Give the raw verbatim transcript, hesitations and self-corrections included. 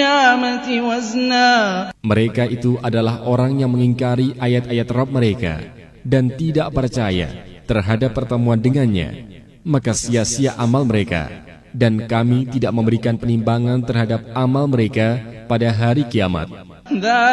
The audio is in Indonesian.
القيامة وزنا. Mereka itu adalah orang yang mengingkari ayat-ayat Rabb mereka dan tidak percaya terhadap pertemuan dengannya, maka sia-sia amal mereka, dan kami tidak memberikan penimbangan terhadap amal mereka pada hari kiamat.